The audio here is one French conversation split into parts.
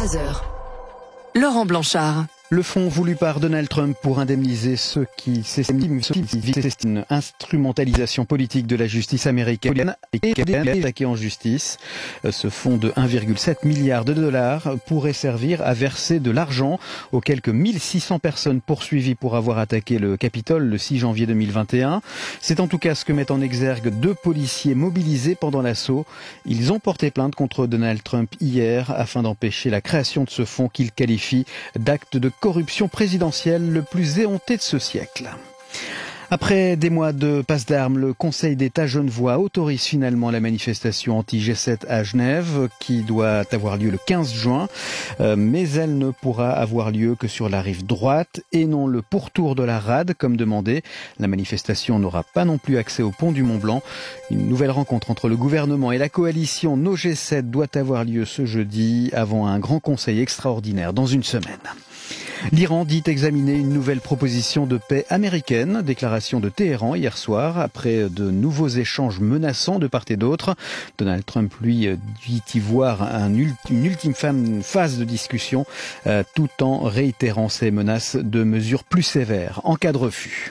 3h. Laurent Blanchard. Le fonds voulu par Donald Trump pour indemniser ceux qui s'estiment une instrumentalisation politique de la justice américaine et attaqué en justice. Ce fonds de 1,7 milliard de dollars pourrait servir à verser de l'argent aux quelques 1600 personnes poursuivies pour avoir attaqué le Capitole le 6 janvier 2021. C'est en tout cas ce que mettent en exergue deux policiers mobilisés pendant l'assaut. Ils ont porté plainte contre Donald Trump hier afin d'empêcher la création de ce fonds qu'ils qualifient d'acte de corruption présidentielle le plus éhonté de ce siècle. Après des mois de passe d'armes, le Conseil d'État genevois autorise finalement la manifestation anti-G7 à Genève qui doit avoir lieu le 15 juin, mais elle ne pourra avoir lieu que sur la rive droite et non le pourtour de la rade comme demandé. La manifestation n'aura pas non plus accès au pont du Mont-Blanc. Une nouvelle rencontre entre le gouvernement et la coalition No G7 doit avoir lieu ce jeudi avant un grand conseil extraordinaire dans une semaine. L'Iran dit examiner une nouvelle proposition de paix américaine, déclaration de Téhéran hier soir, après de nouveaux échanges menaçants de part et d'autre. Donald Trump, lui, dit y voir une ultime phase de discussion, tout en réitérant ses menaces de mesures plus sévères en cas de refus.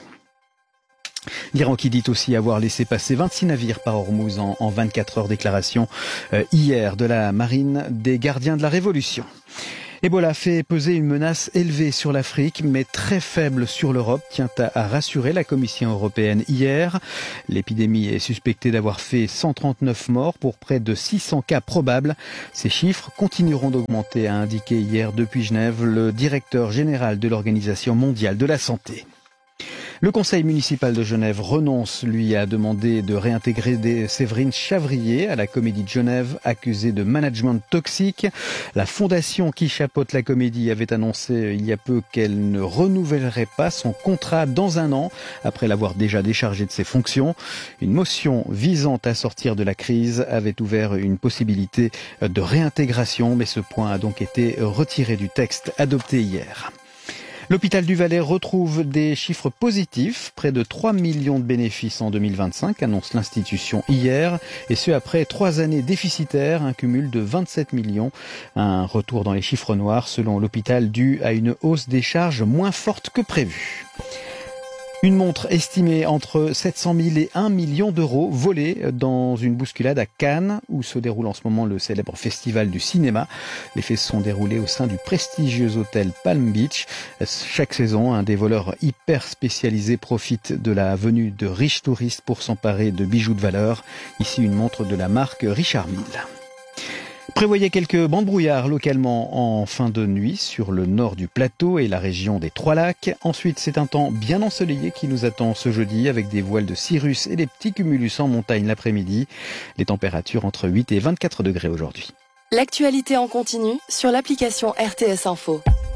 L'Iran qui dit aussi avoir laissé passer 26 navires par Hormuz en 24 heures, déclaration hier de la marine des gardiens de la Révolution. Ebola fait peser une menace élevée sur l'Afrique, mais très faible sur l'Europe, tient à rassurer la Commission européenne hier. L'épidémie est suspectée d'avoir fait 139 morts pour près de 600 cas probables. Ces chiffres continueront d'augmenter, a indiqué hier depuis Genève le directeur général de l'Organisation mondiale de la santé. Le conseil municipal de Genève renonce, lui, à demander de réintégrer Séverine Chavrier à la Comédie de Genève, accusée de management toxique. La fondation qui chapeaute la Comédie avait annoncé il y a peu qu'elle ne renouvellerait pas son contrat dans un an, après l'avoir déjà déchargé de ses fonctions. Une motion visant à sortir de la crise avait ouvert une possibilité de réintégration, mais ce point a donc été retiré du texte adopté hier. L'hôpital du Valais retrouve des chiffres positifs, près de 3 millions de bénéfices en 2025, annonce l'institution hier, et ce après 3 années déficitaires, un cumul de 27 millions. Un retour dans les chiffres noirs, selon l'hôpital, dû à une hausse des charges moins forte que prévu. Une montre estimée entre 700 000 et 1 million d'euros volée dans une bousculade à Cannes, où se déroule en ce moment le célèbre festival du cinéma. Les faits se sont déroulés au sein du prestigieux hôtel Palm Beach. Chaque saison, un des voleurs hyper spécialisés profite de la venue de riches touristes pour s'emparer de bijoux de valeur. Ici, une montre de la marque Richard Mille. Prévoyez quelques bancs de brouillard localement en fin de nuit sur le nord du plateau et la région des Trois-Lacs. Ensuite, c'est un temps bien ensoleillé qui nous attend ce jeudi avec des voiles de cirrus et des petits cumulus en montagne l'après-midi. Les températures entre 8 et 24 degrés aujourd'hui. L'actualité en continu sur l'application RTS Info.